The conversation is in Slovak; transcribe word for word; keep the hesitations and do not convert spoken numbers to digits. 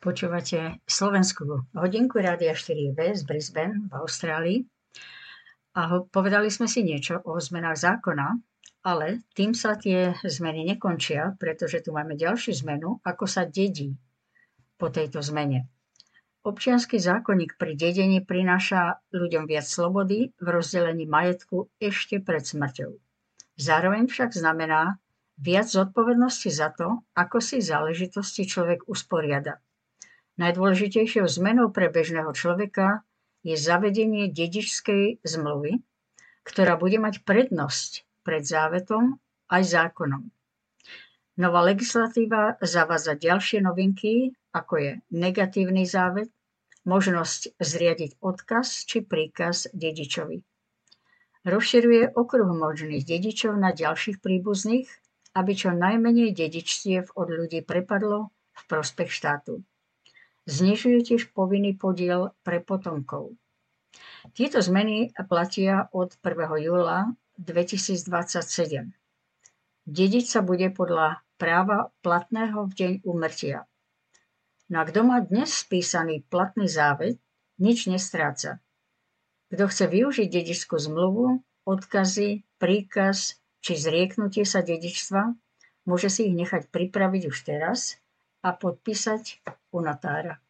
Počúvate slovenskú hodinku Rádia štyri bé z Brisbane v Austrálii. A ho, povedali sme si niečo o zmenách zákona, ale tým sa tie zmeny nekončia, pretože tu máme ďalšiu zmenu, ako sa dedí po tejto zmene. Občiansky zákonník pri dedení prináša ľuďom viac slobody v rozdelení majetku ešte pred smrťou. Zároveň však znamená viac zodpovednosti za to, ako si záležitosti človek usporiada. Najdôležitejšou zmenou pre bežného človeka je zavedenie dedičskej zmluvy, ktorá bude mať prednosť pred závetom aj zákonom. Nová legislatíva zavádza ďalšie novinky, ako je negatívny závet, možnosť zriadiť odkaz či príkaz dedičovi. Rozširuje okruh možných dedičov na ďalších príbuzných, aby čo najmenej dedičstiev od ľudí prepadlo v prospech štátu. Znižuje tiež povinný podiel pre potomkov. Tieto zmeny platia od prvého júla dvetisícdvadsaťsedem. Dediť sa bude podľa práva platného v deň úmrtia. No a kto má dnes spísaný platný závet, nič nestráca. Kto chce využiť dedičskú zmluvu, odkazy, príkaz či zrieknutie sa dedičstva, môže si ich nechať pripraviť už teraz a podpísať u notára.